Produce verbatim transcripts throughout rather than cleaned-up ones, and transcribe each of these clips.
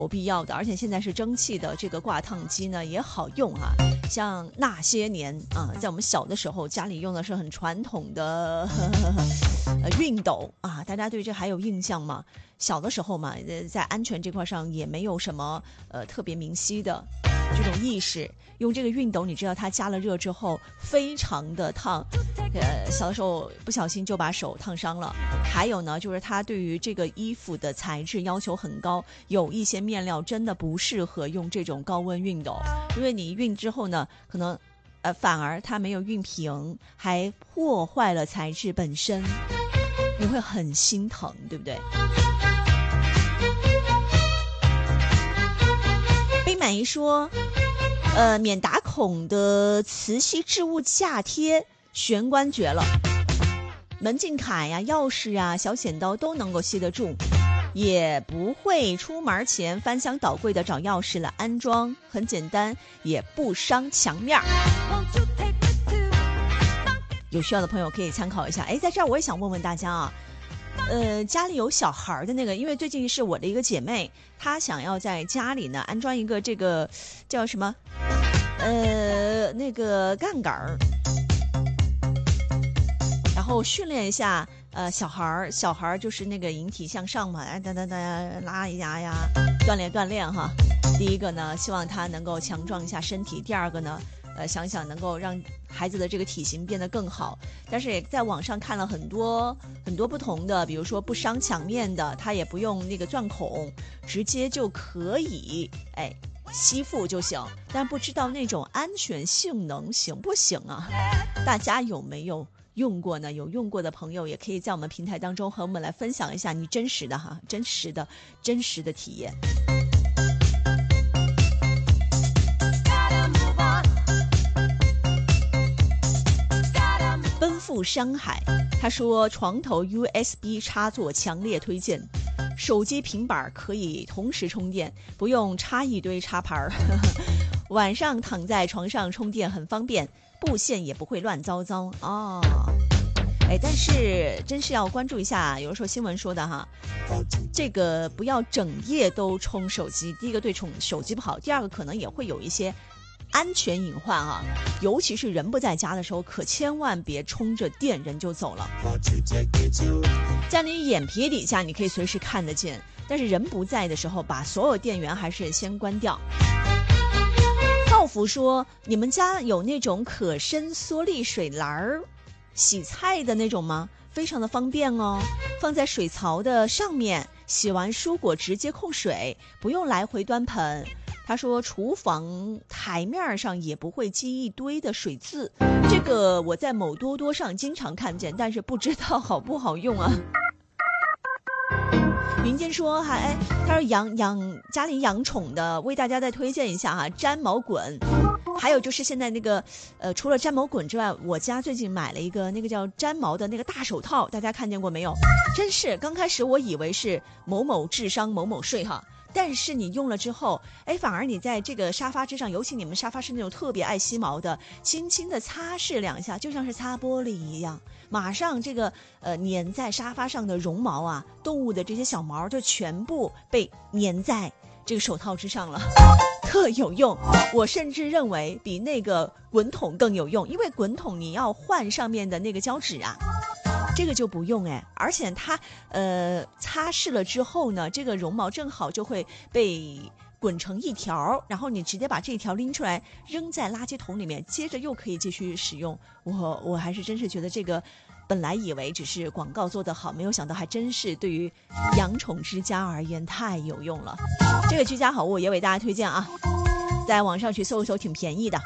有必要的，而且现在是蒸汽的这个挂烫机呢也好用啊。像那些年啊，在我们小的时候，家里用的是很传统的呵呵呵呃熨斗啊，大家对这还有印象吗？小的时候嘛，在安全这块上也没有什么呃特别明晰的这种意识。用这个熨斗，你知道它加了热之后非常的烫，呃，小的时候不小心就把手烫伤了。还有呢，就是它对于这个衣服的材质要求很高，有一些面料真的不适合用这种高温熨斗，因为你一熨之后呢，可能呃反而它没有熨平，还破坏了材质本身，你会很心疼，对不对？冰满一说，呃，免打孔的磁吸置物架贴玄关绝了，门禁卡呀、钥匙啊、小剪刀都能够吸得住，也不会出门前翻箱倒柜的找钥匙了，安装很简单，也不伤墙面。有需要的朋友可以参考一下。哎，在这儿我也想问问大家啊，呃，家里有小孩的那个，因为最近是我的一个姐妹，她想要在家里呢安装一个这个叫什么，呃，那个杠杆儿，然后训练一下呃小孩儿，小孩儿就是那个引体向上嘛，哎哒哒哒拉一下呀，锻炼锻炼哈。第一个呢，希望他能够强壮一下身体；第二个呢，呃，想想能够让孩子的这个体型变得更好。但是也在网上看了很多很多不同的，比如说不伤墙面的，它也不用那个钻孔，直接就可以哎吸附就行。但不知道那种安全性能行不行啊？大家有没有用过呢？有用过的朋友也可以在我们平台当中和我们来分享一下你真实的哈，真实的真实的体验。奔赴山海，他说床头 U S B 插座强烈推荐，手机平板可以同时充电，不用插一堆插盘儿。晚上躺在床上充电很方便，布线也不会乱糟糟哦。哎，但是真是要关注一下，有的时候新闻说的哈，这个不要整夜都充手机。第一个对充手机不好，第二个可能也会有一些安全隐患啊，尤其是人不在家的时候，可千万别充着电人就走了。在你眼皮底下你可以随时看得见，但是人不在的时候，把所有电源还是先关掉。道福说，你们家有那种可伸缩力水篮儿洗菜的那种吗？非常的方便哦，放在水槽的上面，洗完蔬果直接控水，不用来回端盆。他说厨房台面上也不会积一堆的水渍，这个我在某多多上经常看见，但是不知道好不好用啊。民间说还他说养养家里养宠的，为大家再推荐一下哈，粘毛滚。还有就是现在那个呃，除了粘毛滚之外，我家最近买了一个那个叫粘毛的那个大手套，大家看见过没有？真是刚开始我以为是某某智商某某税哈，但是你用了之后，哎，反而你在这个沙发之上，尤其你们沙发是那种特别爱吸毛的，轻轻的擦拭两下，就像是擦玻璃一样，马上这个呃粘在沙发上的绒毛啊，动物的这些小毛就全部被粘在这个手套之上了，特有用。我甚至认为比那个滚筒更有用，因为滚筒你要换上面的那个胶纸啊，这个就不用哎，而且它呃擦拭了之后呢，这个绒毛正好就会被滚成一条，然后你直接把这一条拎出来扔在垃圾桶里面，接着又可以继续使用。我我还是真是觉得这个本来以为只是广告做得好，没有想到还真是对于养宠之家而言太有用了。这个居家好物也为大家推荐啊，在网上去搜一搜，挺便宜的。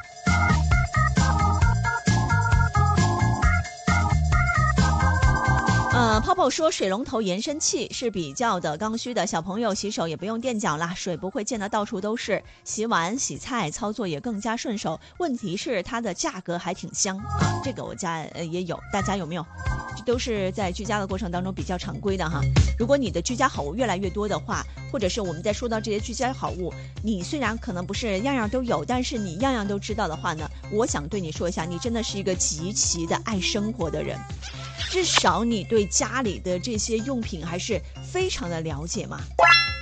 呃，泡泡说水龙头延伸器是比较的刚需的，小朋友洗手也不用垫脚了，水不会溅得到处都是，洗碗洗菜操作也更加顺手。问题是它的价格还挺香啊，这个我家呃也有，大家有没有？这都是在居家的过程当中比较常规的哈。如果你的居家好物越来越多的话，或者是我们在说到这些居家好物，你虽然可能不是样样都有，但是你样样都知道的话呢，我想对你说一下，你真的是一个极其的爱生活的人。至少你对家里的这些用品还是非常的了解嘛。